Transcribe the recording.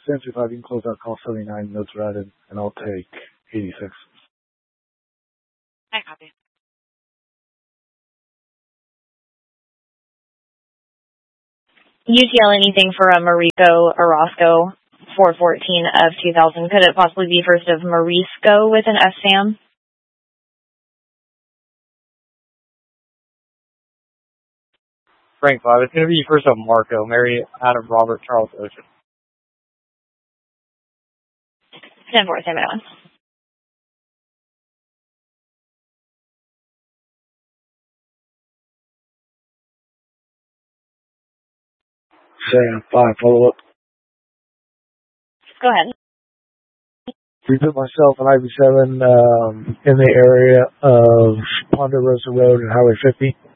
Stand 25, you can close out call 79, notes routed, and I'll take 86. I copy. UTL anything for a Mariko Orozco 414 of 2000. Could it possibly be first of Marisco with an S, Sam? Frank 5, it's going to be first of Marco, Mary, Adam, Robert, Charles, Ocean. 10-4, Sam on. Sam 5, follow up. Go ahead. Reput myself on IV7 in the area of Ponderosa Road and Highway 50.